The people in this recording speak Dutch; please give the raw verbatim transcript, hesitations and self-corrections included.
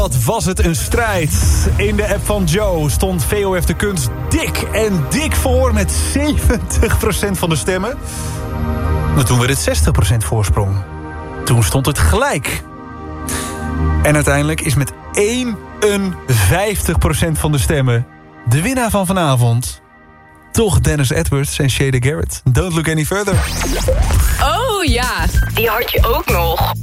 Wat was het een strijd. In de app van Joe stond V O F de Kunst dik en dik voor met zeventig procent van de stemmen. Maar toen werd het zestig procent voorsprong. Toen stond het gelijk. En uiteindelijk is met eenenvijftig procent van de stemmen de winnaar van vanavond toch Dennis Edwards en Shada Garrett. Don't look any further. Oh ja, die had je ook nog.